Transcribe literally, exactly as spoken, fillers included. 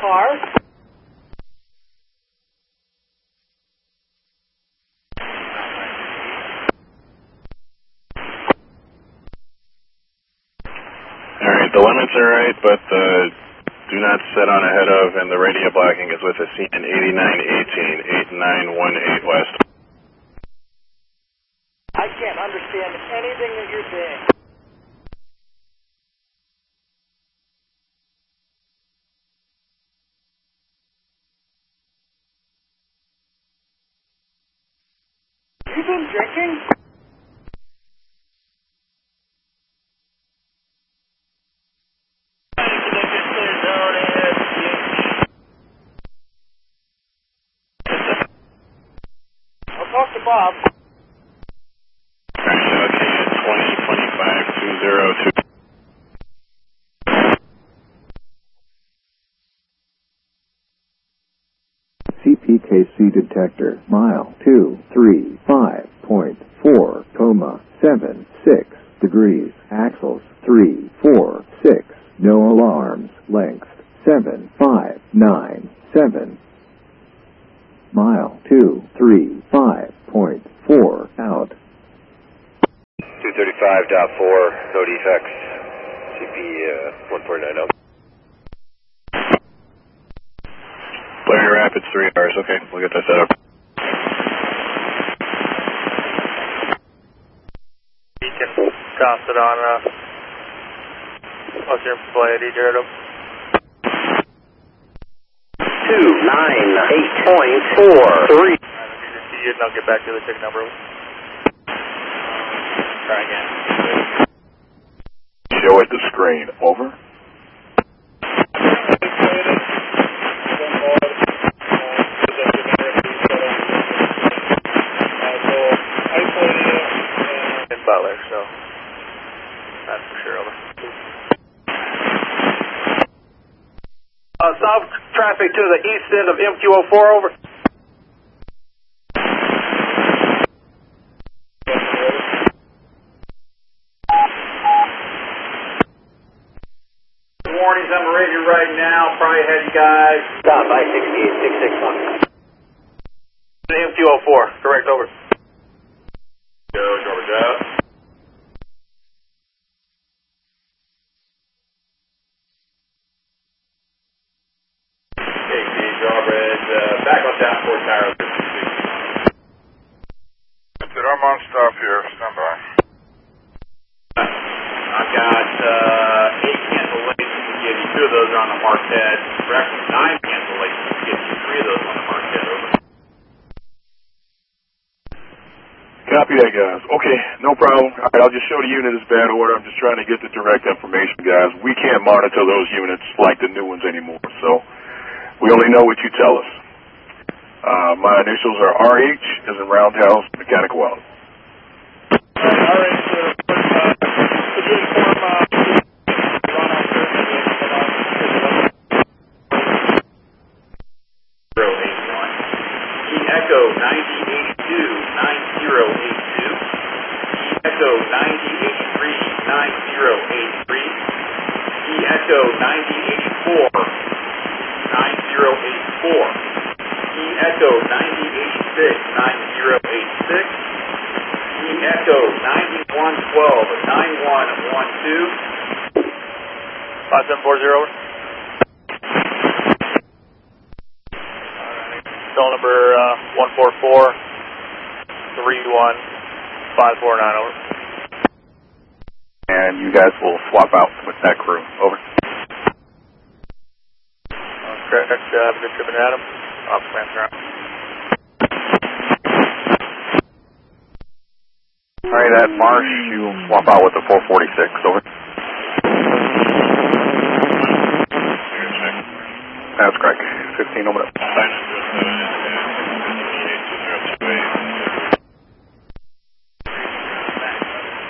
car. All right, the limits are right, but the do not set on ahead of, and the radio blocking is with a C N eighty-nine eighteen, eighty-nine eighteen West. I can't understand anything that you're saying. You been drinking? I'll talk to Bob. twenty twenty-five two zero two. C P K C detector, mile two three five point four, coma seven six degrees, axles three four six, no alarms, length seven five nine seven. Mile two three five point four out. two thirty-five point four, no defects, C P uh, one four nine zero. Larry Rapids, three hours. Okay, we'll get that set up. You can toss it on, uh, what's your play, D J Riddle? two nine eight point four three. You don't get back to the ticket number. Try again. Show at the screen. Over. In Butler, so that's for sure. Over. Uh, south traffic to the east end of M Q zero four, over. Warnings I'm rating right now, probably had you guys. Stop by sixty-eight six six one. M Q zero four, correct, over. Go, George out. K C, Jawbridge, uh, back on down Fort Tyler. Did Armand stop here? Stand by. I've got uh, eight cancellations to give you. Two of those are on the Marquette. Correct, nine cancellations to give you. Three of those on the Marquette, over. Copy that, guys. Okay, no problem. All right, I'll just show the unit as bad order. I'm just trying to get the direct information, guys. We can't monitor those units like the new ones anymore, so we only know what you tell us. Uh, my initials are R H, as in Roundhouse, Mechanical Welder. Uh, R H, uh, could you inform, uh, zero eight one. E Echo ninety eighty-two nine zero eight two. E Echo ninety eighty-three nine zero eight three. E Echo ninety eighty-four nine zero eight four. E Echo ninety eighty-six nine zero eight six. E Echo ninety-one twelve nine one one two. five seven four zero. Call number uh, one four four three one five four nine, over. And you guys will swap out with that crew. Over. Uh, correct, uh, have a good trip in Adam. Off command ground. All right, at Marsh, you swap out with the four forty-six. Over. That's correct. fifteen over.